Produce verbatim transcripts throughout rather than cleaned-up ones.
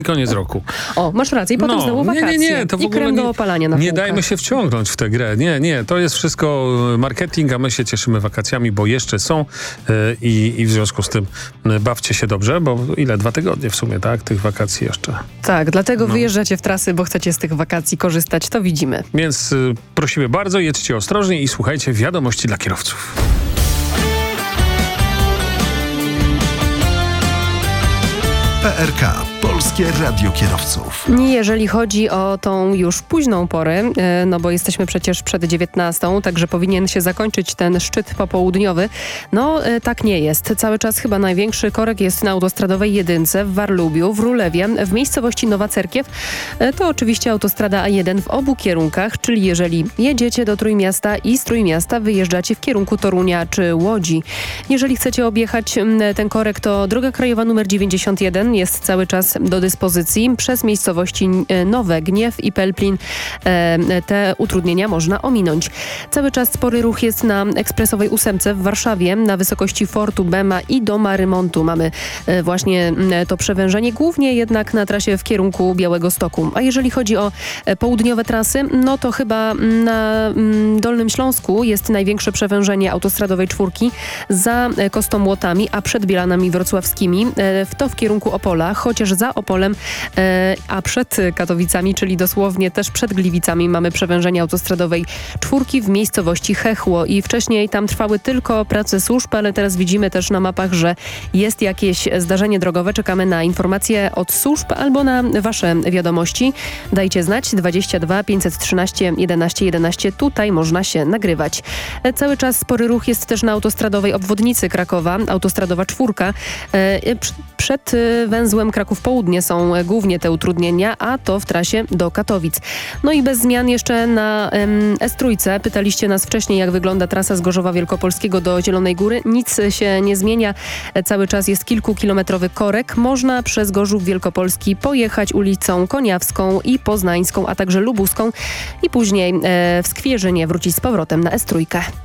Koniec roku. O, masz rację. I potem No, znowu wakacje. nie, nie, nie, to w I ogóle krem nie, do opalania na nie półkach. dajmy się wciągnąć w tę grę. Nie, nie, to jest wszystko marketing, a my się cieszymy wakacjami, bo jeszcze są yy, i, i w związku z tym yy, bawcie się dobrze, bo ile? Dwa tygodnie w sumie, tak? Tych wakacji jeszcze. Tak, dlatego No. wyjeżdżacie w trasy, bo chcecie z tych wakacji korzystać. To widzimy. Więc yy, prosimy bardzo, jedźcie ostrożnie i słuchajcie wiadomości dla kierowców. P R K. Polskie Radio Kierowców. Jeżeli chodzi o tą już późną porę, no bo jesteśmy przecież przed dziewiętnastą, także powinien się zakończyć ten szczyt popołudniowy. No tak nie jest. Cały czas chyba największy korek jest na autostradowej jedynce w Warlubiu, w Rulewie, w miejscowości Nowa Cerkiew. To oczywiście autostrada A jeden w obu kierunkach, czyli jeżeli jedziecie do Trójmiasta i z Trójmiasta wyjeżdżacie w kierunku Torunia czy Łodzi. Jeżeli chcecie objechać ten korek, to droga krajowa numer dziewięćdziesiąt jeden jest cały czas do dyspozycji. Przez miejscowości Nowe Gniew i Pelplin te utrudnienia można ominąć. Cały czas spory ruch jest na ekspresowej ósemce w Warszawie, na wysokości Fortu Bema i Doma Rymontu. Mamy właśnie to przewężenie, głównie jednak na trasie w kierunku Białegostoku. A jeżeli chodzi o południowe trasy, no to chyba na Dolnym Śląsku jest największe przewężenie autostradowej czwórki za Kostomłotami, a przed Bielanami Wrocławskimi. To w kierunku Opola, chociaż za Opolem, e, a przed Katowicami, czyli dosłownie też przed Gliwicami, mamy przewężenie autostradowej czwórki w miejscowości Chechło i wcześniej tam trwały tylko prace służb, ale teraz widzimy też na mapach, że jest jakieś zdarzenie drogowe. Czekamy na informacje od służb albo na wasze wiadomości. Dajcie znać dwadzieścia dwa pięćset trzynaście jedenaście jedenaście. Tutaj można się nagrywać. E, cały czas spory ruch jest też na autostradowej obwodnicy Krakowa, autostradowa czwórka. E, pr- przed węzłem Kraków Południe są głównie te utrudnienia, a to w trasie do Katowic. No i bez zmian jeszcze na em, S trzy. Pytaliście nas wcześniej, jak wygląda trasa z Gorzowa Wielkopolskiego do Zielonej Góry. Nic się nie zmienia. Cały czas jest kilkukilometrowy korek. Można przez Gorzów Wielkopolski pojechać ulicą Koniawską i Poznańską, a także Lubuską i później e, w Skwierzynie wrócić z powrotem na S trzy.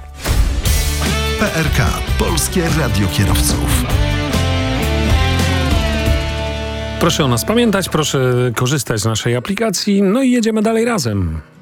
P R K. Polskie Radio Kierowców. Proszę o nas pamiętać, proszę korzystać z naszej aplikacji, no i jedziemy dalej razem.